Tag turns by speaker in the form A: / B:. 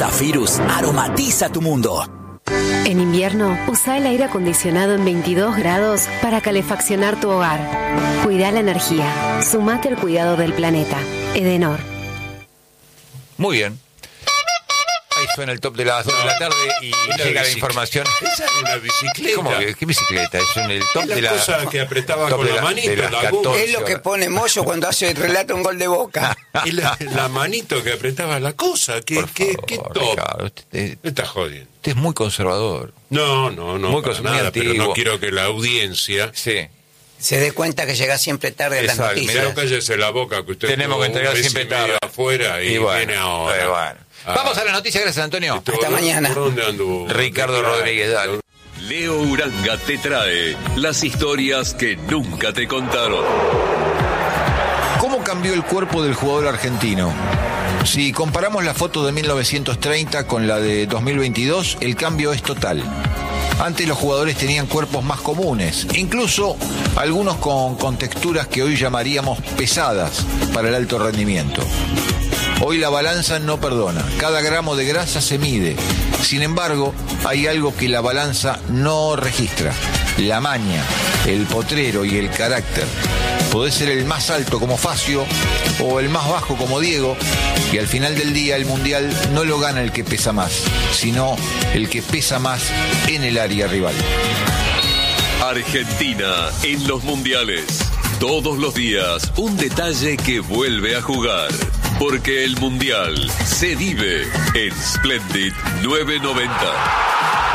A: Zafirus aromatiza tu mundo.
B: En invierno, usa el aire acondicionado en 22 grados para calefaccionar tu hogar. Cuida la energía. Sumate al cuidado del planeta. Edenor.
C: Muy bien. Ahí suena el top de las 2 de la tarde y llega la información.
D: Esa es una bicicleta.
C: ¿Cómo que qué bicicleta? Es el top
D: Es la cosa que apretaba con la manito.
C: de las
D: la
C: 14
E: Es lo que pone Moyo cuando relata un gol de Boca.
D: Y la manito que apretaba la cosa. ¿Qué top?
C: Ricardo,
D: Me está jodiendo.
C: Usted es muy conservador.
D: No,
C: Muy
D: para nada, pero
C: antiguo.
D: no quiero que la audiencia...
C: Sí.
E: Se dé cuenta que llega siempre tarde a las
C: Exacto,
E: noticias.
D: Pero cállese la boca que usted
C: Tenemos que entregar siempre tarde
D: afuera y
C: bueno,
D: viene ahora.
C: bueno. Vamos a la noticia, gracias Antonio.
E: Hasta mañana.
D: ¿Por dónde anduvo?
C: Ricardo Rodríguez, dale.
F: Leo Uranga te trae las historias que nunca te contaron.
C: ¿Cómo cambió el cuerpo del jugador argentino? Si comparamos la foto de 1930 con la de 2022, el cambio es total. Antes los jugadores tenían cuerpos más comunes, incluso algunos con texturas que hoy llamaríamos pesadas para el alto rendimiento. Hoy la balanza no perdona, cada gramo de grasa se mide. Sin embargo, hay algo que la balanza no registra: la maña, el potrero y el carácter. Podés ser el más alto como Facio o el más bajo como Diego, y al final del día el mundial no lo gana el que pesa más, sino el que pesa más en el área rival.
F: Argentina en los mundiales. Todos los días un detalle que vuelve a jugar. Porque el mundial se vive en Splendid 990.